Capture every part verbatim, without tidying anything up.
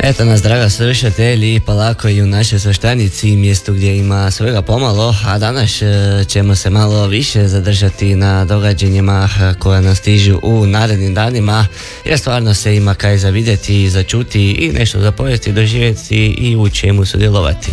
Eto nas, draga slušatelji, polako i u našoj Svaštanici, mjestu gdje ima svega pomalo, a danas ćemo se malo više zadržati na događanjima koja nas stižu u narednim danima, jer stvarno se ima kaj za vidjeti, za čuti i nešto za povijesti, doživjeti i u čemu sudjelovati.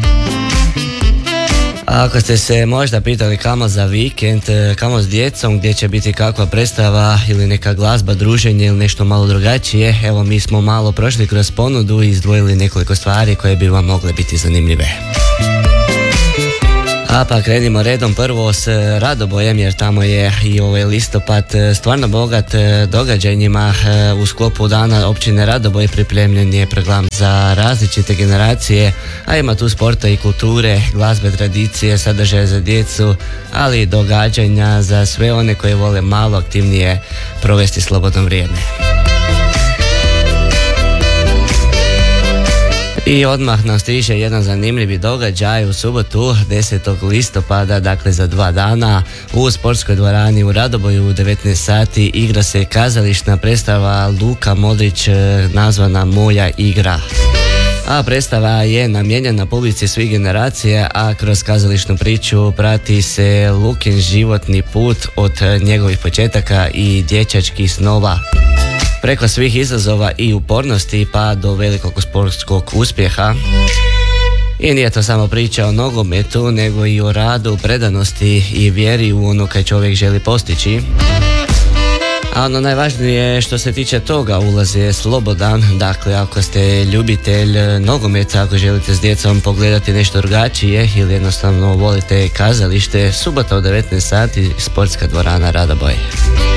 Ako ste se možda pitali kamo za vikend, kamo s djecom, gdje će biti kakva predstava ili neka glazba, druženje ili nešto malo drugačije, evo mi smo malo prošli kroz ponudu i izdvojili nekoliko stvari koje bi vam mogle biti zanimljive. A pa krenimo redom prvo s Radobojem, jer tamo je i ovaj listopad stvarno bogat događanjima. U sklopu dana općine Radoboj pripremljen je program za različite generacije, a ima tu sporta i kulture, glazbe, tradicije, sadržaje za djecu, ali i događanja za sve one koji vole malo aktivnije provesti slobodno vrijeme. I odmah nam stiže jedan zanimljivi događaj u subotu desetog listopada, dakle za dva dana, u sportskoj dvorani u Radoboju u devetnaest sati igra se kazališna predstava Luka Modrić nazvana Moja igra. A predstava je namijenjena publici svih generacija, a kroz kazališnu priču prati se Lukin životni put od njegovih početaka i dječačkih snova, preko svih izazova i upornosti pa do velikog sportskog uspjeha. I nije to samo priča o nogometu, nego i o radu, predanosti i vjeri u ono kaj čovjek želi postići. A ono najvažnije što se tiče toga, ulaz je slobodan, dakle ako ste ljubitelj nogometa, ako želite s djecom pogledati nešto drugačije ili jednostavno volite kazalište, subota u devetnaest sati, sportska dvorana Radoboj.